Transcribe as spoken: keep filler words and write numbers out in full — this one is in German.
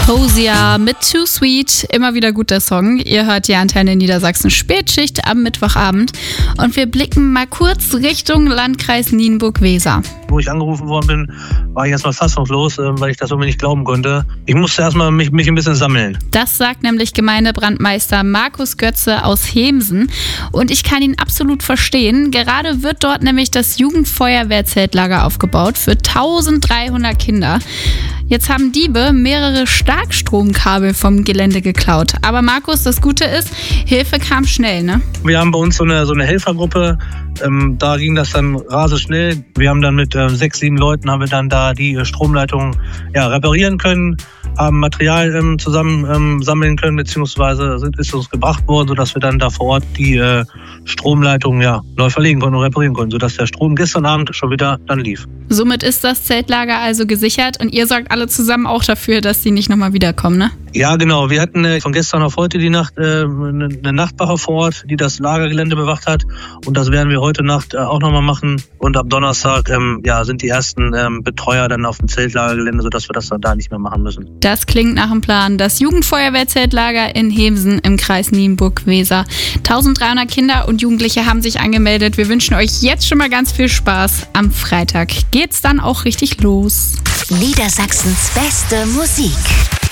Hosier mit Too Sweet, immer wieder guter Song. Ihr hört die Antenne Niedersachsen Spätschicht am Mittwochabend und wir blicken mal kurz Richtung Landkreis Nienburg-Weser. Wo ich angerufen worden bin, war ich erstmal fassungslos, weil ich das irgendwie nicht glauben konnte. Ich musste erstmal mich, mich ein bisschen sammeln. Das sagt nämlich Gemeindebrandmeister Markus Götze aus Hemsen und ich kann ihn absolut verstehen. Gerade wird dort nämlich das Jugendfeuerwehrzeltlager aufgebaut für dreizehnhundert Kinder. Jetzt haben Diebe mehrere Starkstromkabel vom Gelände geklaut. Aber Markus, das Gute ist, Hilfe kam schnell, ne? Wir haben bei uns so eine, so eine Helfergruppe. Ähm, da ging das dann rasend schnell. Wir haben dann mit äh, sechs, sieben Leuten haben wir dann da die äh, Stromleitung ja, reparieren können, haben Material ähm, zusammen ähm, sammeln können, beziehungsweise sind, ist uns gebracht worden, sodass wir dann da vor Ort die äh, Stromleitung ja, neu verlegen konnten und reparieren konnten, sodass der Strom gestern Abend schon wieder dann lief. Somit ist das Zeltlager also gesichert und ihr sorgt alle zusammen auch dafür, dass die nicht nochmal wiederkommen, ne? Ja, genau. Wir hatten äh, von gestern auf heute die Nacht äh, eine, eine Nachtwache vor Ort, die das Lagergelände bewacht hat. Und das werden wir heute Nacht äh, auch nochmal machen. Und ab Donnerstag ähm, ja, sind die ersten ähm, Betreuer dann auf dem Zeltlagergelände, sodass wir das dann da nicht mehr machen müssen. Das klingt nach dem Plan. Das Jugendfeuerwehrzeltlager in Hemsen im Kreis Nienburg-Weser. dreizehnhundert Kinder und Jugendliche haben sich angemeldet. Wir wünschen euch jetzt schon mal ganz viel Spaß. Am Freitag geht's dann auch richtig los. Niedersachsens beste Musik.